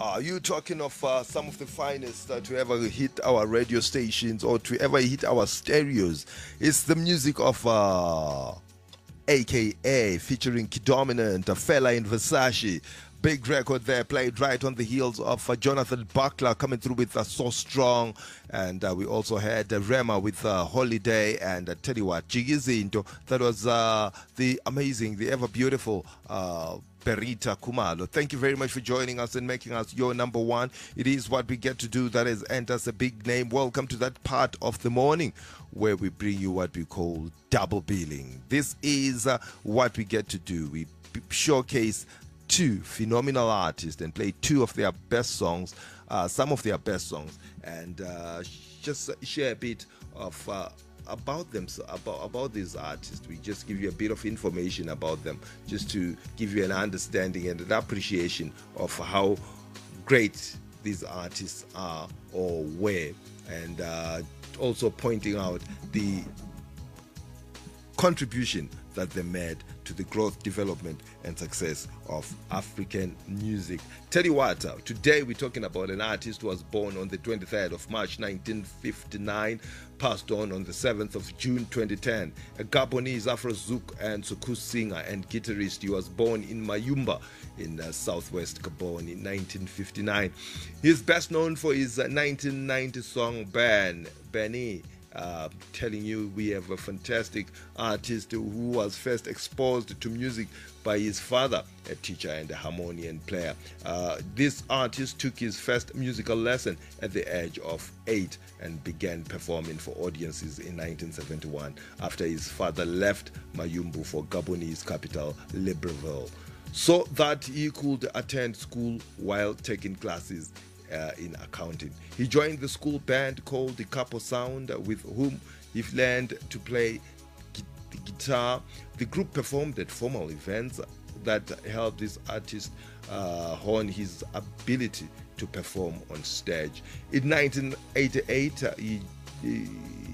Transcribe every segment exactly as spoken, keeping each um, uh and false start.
Are you talking of uh, some of the finest uh, to ever hit our radio stations or to ever hit our stereos? It's the music of uh, A K A featuring Kidominant, a fella in Versace. Big record there, played right on the heels of uh, Jonathan Buckler coming through with uh, So Strong. And uh, we also had uh, Rema with uh, Holiday, and uh, tell you what, Jigizinto. That was uh, the amazing, the ever beautiful uh, Perita Kumalo. Thank you very much for joining us and making us your number one. It is what we get to do, that is enter us a big name. Welcome to that part of the morning where we bring you what we call double billing. This is uh, what we get to do. We showcase two phenomenal artists and play two of their best songs, uh, some of their best songs, and uh, just share a bit of uh, about them, about about these artists. We just give you a bit of information about them, just to give you an understanding and an appreciation of how great these artists are or were, and uh, also pointing out the contribution that they made to the growth, development, and success of African music. Tell you what, uh, today we're talking about an artist who was born on the twenty-third of March nineteen fifty-nine, passed on on the seventh of June twenty ten. A Gabonese Afro Zouk and soukous singer and guitarist. He was born in Mayumba in uh, southwest Gabon in nineteen fifty-nine. He is best known for his uh, nineteen ninety song Ben, Benny. Uh, telling you we have a fantastic artist who was first exposed to music by his father, a teacher and a harmonium player. Uh, this artist took his first musical lesson at the age of eight and began performing for audiences in nineteen seventy-one after his father left Mayumbu for Gabonese capital Libreville, so that he could attend school while taking classes Uh, in accounting. He joined the school band called the Capo Sound, uh, with whom he learned to play gu- the guitar. The group performed at formal events that helped this artist uh, hone his ability to perform on stage. In nineteen eighty-eight, uh, he, he,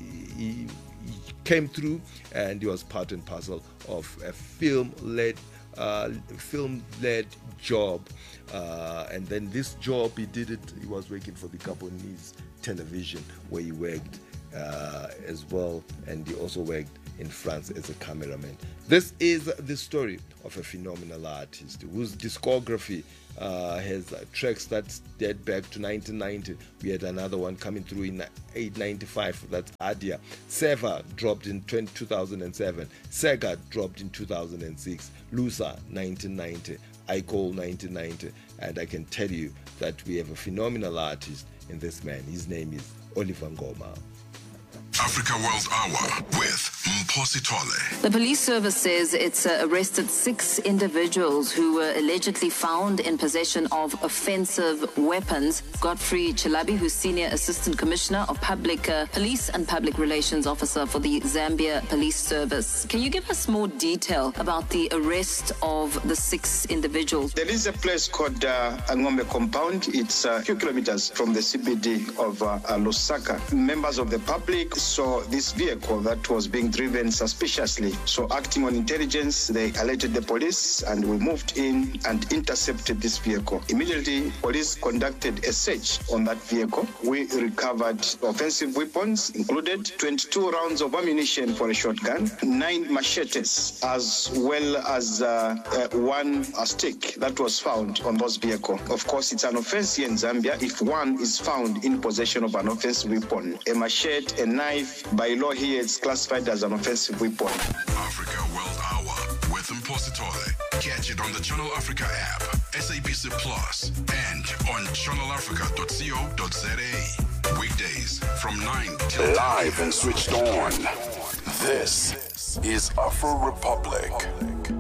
he, he came through, and he was part and parcel of a film-led uh, film-led job. Uh, and then this job, he did it, he was working for the Gabonese television, where he worked uh, as well, and he also worked in France as a cameraman. This is the story of a phenomenal artist whose discography uh, has uh, tracks that date back to nineteen ninety. We had another one coming through in eight ninety-five, that's Adia. Seva dropped in two thousand seven. Sega dropped in two thousand six. Lusa, nineteen ninety. I call nineteen ninety, and I can tell you that we have a phenomenal artist in this man. His name is Oliver Ngoma. Africa World Hour with Mposi Tole. The police service says it's uh, arrested six individuals who were allegedly found in possession of offensive weapons. Godfrey Chilabi, who's Senior Assistant Commissioner of Public uh, Police and Public Relations Officer for the Zambia Police Service. Can you give us more detail about the arrest of the six individuals? There is a place called uh, Angombe Compound. It's a few kilometers from the C B D of uh, uh, Lusaka. Members of the public saw this vehicle that was being driven suspiciously. So acting on intelligence, they alerted the police, and we moved in and intercepted this vehicle. Immediately, police conducted a search on that vehicle. We recovered offensive weapons, included twenty-two rounds of ammunition for a shotgun, nine machetes, as well as uh, uh, one uh, stick that was found on those vehicle. Of course, it's an offense here in Zambia if one is found in possession of an offensive weapon. A machete, a knife, by law here, it's classified as an offensive weapon. Africa World Hour with Mposi Tole. Catch it on the Channel Africa app, S A B C Plus, and on channel africa dot co dot za. Weekdays from nine till live and switched on. This is Afro Republic.